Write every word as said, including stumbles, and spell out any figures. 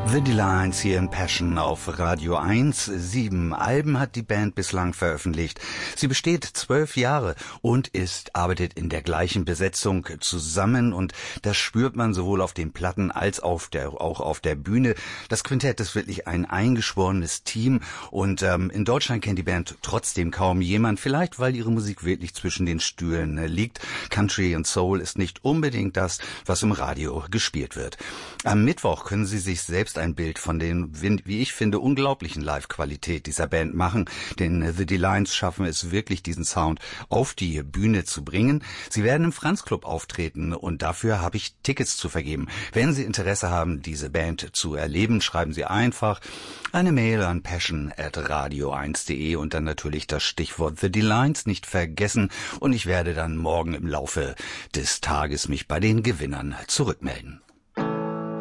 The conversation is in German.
The Delines hier in Passion auf Radio eins. Sieben Alben hat die Band bislang veröffentlicht. Sie besteht zwölf Jahre und ist, arbeitet in der gleichen Besetzung zusammen, und das spürt man sowohl auf den Platten als auf der, auch auf der Bühne. Das Quintett ist wirklich ein eingeschworenes Team, und ähm, in Deutschland kennt die Band trotzdem kaum jemand, vielleicht weil ihre Musik wirklich zwischen den Stühlen äh, liegt. Country und Soul ist nicht unbedingt das, was im Radio gespielt wird. Am Mittwoch können Sie sich selbst ein Bild von den, wie ich finde, unglaublichen Live-Qualität dieser Band machen, denn The Delines schaffen es wirklich, diesen Sound auf die Bühne zu bringen. Sie werden im Franz Club auftreten, und dafür habe ich Tickets zu vergeben. Wenn Sie Interesse haben, diese Band zu erleben, schreiben Sie einfach eine Mail an passion at radio eins punkt de und dann natürlich das Stichwort The Delines nicht vergessen, und ich werde dann morgen im Laufe des Tages mich bei den Gewinnern zurückmelden.